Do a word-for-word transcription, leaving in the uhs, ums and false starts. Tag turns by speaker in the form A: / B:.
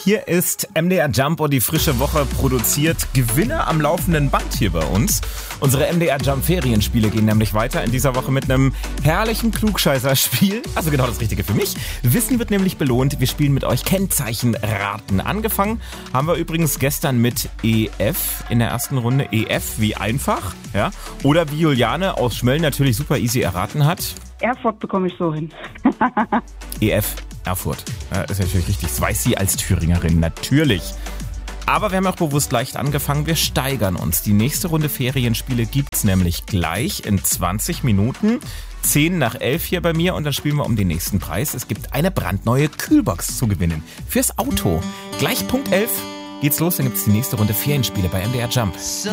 A: Hier ist M D R Jump und die frische Woche produziert Gewinne am laufenden Band hier bei uns. Unsere M D R Jump Ferienspiele gehen nämlich weiter in dieser Woche mit einem herrlichen Klugscheißerspiel. Also genau das Richtige für mich. Wissen wird nämlich belohnt. Wir spielen mit euch Kennzeichenraten. Angefangen haben wir übrigens gestern mit E F in der ersten Runde. E F wie einfach, ja. Oder wie Juliane aus Schmölln natürlich super easy erraten hat.
B: Erfurt bekomme ich so hin.
A: E F Erfurt. Ja, ist natürlich richtig. Das weiß sie als Thüringerin, natürlich. Aber wir haben auch bewusst leicht angefangen. Wir steigern uns. Die nächste Runde Ferienspiele gibt's nämlich gleich in zwanzig Minuten. zehn nach elf hier bei mir und dann spielen wir um den nächsten Preis. Es gibt eine brandneue Kühlbox zu gewinnen. Fürs Auto. Gleich Punkt elf geht's los. Dann gibt's die nächste Runde Ferienspiele bei M D R Jump.